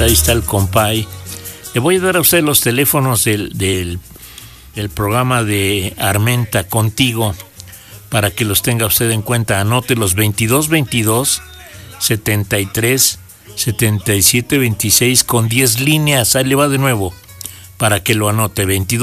ahí está el compay. Le voy a dar a usted los teléfonos del programa de Armenta Contigo para que los tenga usted en cuenta. Anote los 2222 73 77 26 con 10 líneas. Ahí le va de nuevo para que lo anote. 22